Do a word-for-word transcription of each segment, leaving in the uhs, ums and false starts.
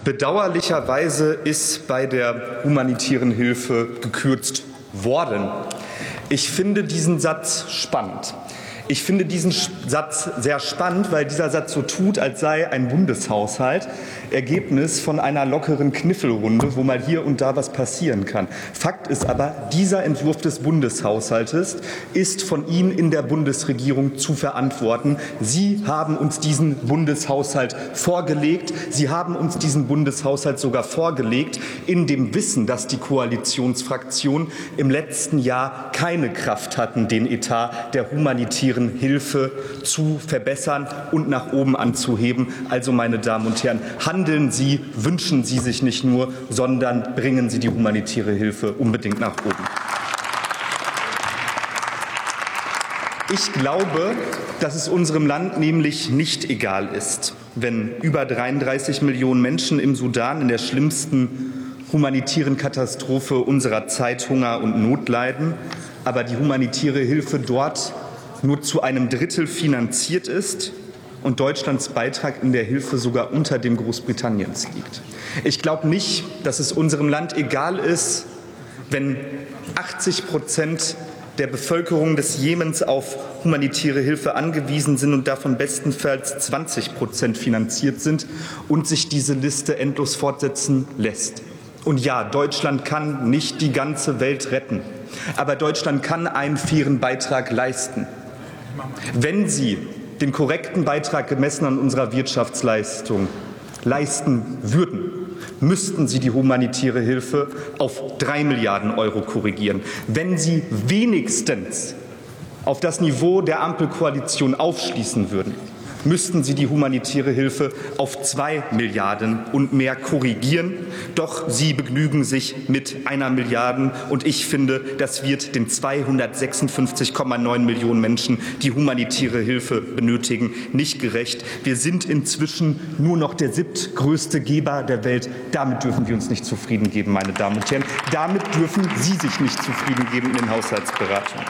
Bedauerlicherweise ist bei der humanitären Hilfe gekürzt worden. Ich finde diesen Satz spannend. Ich finde diesen Satz sehr spannend, weil dieser Satz so tut, als sei ein Bundeshaushalt Ergebnis von einer lockeren Kniffelrunde, wo mal hier und da was passieren kann. Fakt ist aber, dieser Entwurf des Bundeshaushaltes ist von Ihnen in der Bundesregierung zu verantworten. Sie haben uns diesen Bundeshaushalt vorgelegt. Sie haben uns diesen Bundeshaushalt sogar vorgelegt, in dem Wissen, dass die Koalitionsfraktionen im letzten Jahr keine Kraft hatten, den Etat der humanitären Hilfe zu verbessern und nach oben anzuheben. Also, meine Damen und Herren, handeln Sie, wünschen Sie sich nicht nur, sondern bringen Sie die humanitäre Hilfe unbedingt nach oben. Ich glaube, dass es unserem Land nämlich nicht egal ist, wenn über dreiunddreißig Millionen Menschen im Sudan in der schlimmsten humanitären Katastrophe unserer Zeit Hunger und Not leiden, aber die humanitäre Hilfe dort nur zu einem Drittel finanziert ist und Deutschlands Beitrag in der Hilfe sogar unter dem Großbritanniens liegt. Ich glaube nicht, dass es unserem Land egal ist, wenn achtzig Prozent der Bevölkerung des Jemens auf humanitäre Hilfe angewiesen sind und davon bestenfalls zwanzig Prozent finanziert sind und sich diese Liste endlos fortsetzen lässt. Und ja, Deutschland kann nicht die ganze Welt retten, aber Deutschland kann einen fairen Beitrag leisten. Wenn Sie den korrekten Beitrag gemessen an unserer Wirtschaftsleistung leisten würden, müssten Sie die humanitäre Hilfe auf drei Milliarden Euro korrigieren. Wenn Sie wenigstens auf das Niveau der Ampelkoalition aufschließen würden, müssten Sie die humanitäre Hilfe auf zwei Milliarden und mehr korrigieren. Doch Sie begnügen sich mit einer Milliarde. Und ich finde, das wird den zweihundertsechsundfünfzig Komma neun Millionen Menschen, die humanitäre Hilfe benötigen, nicht gerecht. Wir sind inzwischen nur noch der siebtgrößte Geber der Welt. Damit dürfen wir uns nicht zufrieden geben, meine Damen und Herren. Damit dürfen Sie sich nicht zufrieden geben in den Haushaltsberatungen.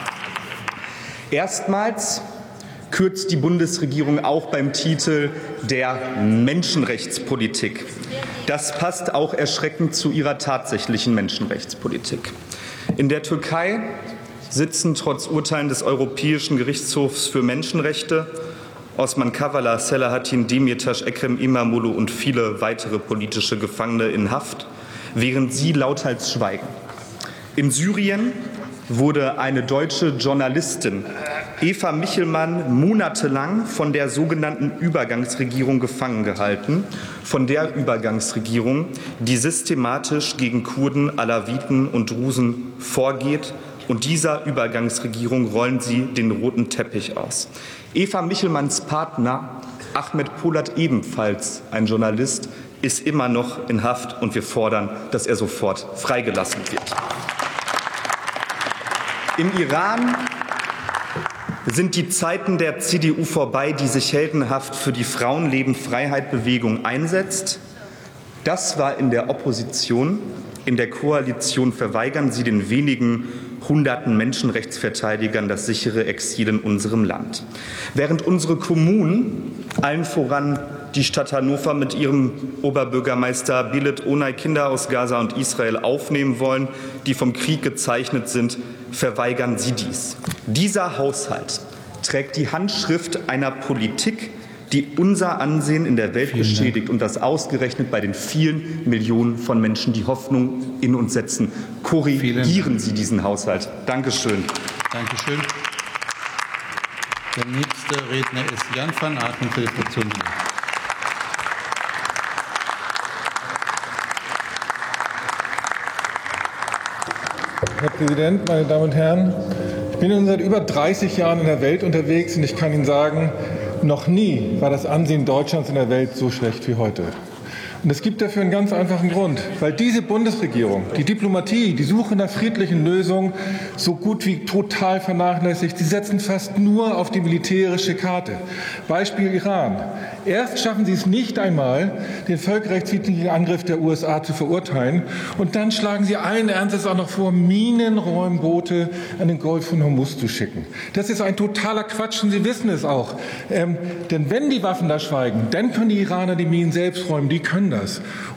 Erstmals kürzt die Bundesregierung auch beim Titel der Menschenrechtspolitik. Das passt auch erschreckend zu ihrer tatsächlichen Menschenrechtspolitik. In der Türkei sitzen trotz Urteilen des Europäischen Gerichtshofs für Menschenrechte Osman Kavala, Selahattin Demirtas, Ekrem İmamoğlu und viele weitere politische Gefangene in Haft, während sie lauthals schweigen. In Syrien wurde eine deutsche Journalistin, Eva Michelmann, monatelang von der sogenannten Übergangsregierung gefangen gehalten, von der Übergangsregierung, die systematisch gegen Kurden, Alawiten und Drusen vorgeht. Und dieser Übergangsregierung rollen sie den roten Teppich aus. Eva Michelmanns Partner, Ahmed Polat, ebenfalls ein Journalist, ist immer noch in Haft, und wir fordern, dass er sofort freigelassen wird. Im Iran sind die Zeiten der C D U vorbei, die sich heldenhaft für die Frauenleben-Freiheit-Bewegung einsetzt. Das war in der Opposition. In der Koalition verweigern Sie den wenigen hunderten Menschenrechtsverteidigern das sichere Exil in unserem Land. Während unsere Kommunen, allen voran die Stadt Hannover mit ihrem Oberbürgermeister Belit Onay, Kinder aus Gaza und Israel aufnehmen wollen, die vom Krieg gezeichnet sind, verweigern Sie dies. Dieser Haushalt trägt die Handschrift einer Politik, die unser Ansehen in der Welt beschädigt, und das ausgerechnet bei den vielen Millionen von Menschen, die Hoffnung in uns setzen. Korrigieren Sie diesen Haushalt. Dankeschön. Dankeschön. Der nächste Redner ist Jan van Aken für die Fraktion. Herr Präsident, meine Damen und Herren! Ich bin nun seit über dreißig Jahren in der Welt unterwegs, und ich kann Ihnen sagen, noch nie war das Ansehen Deutschlands in der Welt so schlecht wie heute. Und es gibt dafür einen ganz einfachen Grund, weil diese Bundesregierung die Diplomatie, die Suche nach friedlichen Lösungen so gut wie total vernachlässigt. Sie setzen fast nur auf die militärische Karte. Beispiel Iran. Erst schaffen Sie es nicht einmal, den völkerrechtswidrigen Angriff der U S A zu verurteilen, und dann schlagen Sie allen Ernstes auch noch vor, Minenräumboote an den Golf von Hormuz zu schicken. Das ist ein totaler Quatsch, und Sie wissen es auch. Ähm, denn wenn die Waffen da schweigen, dann können die Iraner die Minen selbst räumen. Die können das.